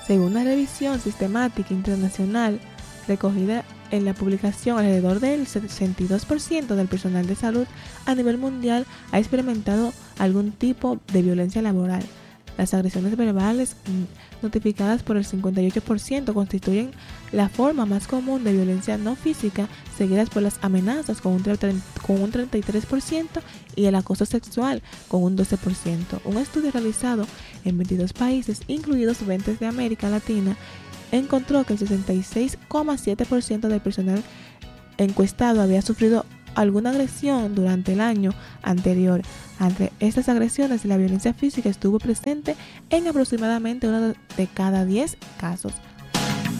Según una revisión sistemática internacional recogida en la publicación, alrededor del 62% del personal de salud a nivel mundial ha experimentado algún tipo de violencia laboral. Las agresiones verbales, notificadas por el 58%, constituyen la forma más común de violencia no física, seguidas por las amenazas con un 33% y el acoso sexual con un 12%. Un estudio realizado en 22 países, incluidos 20 de América Latina, encontró que el 66,7% del personal encuestado había sufrido alguna agresión durante el año anterior. Entre estas agresiones, la violencia física estuvo presente en aproximadamente 1 de cada 10 casos.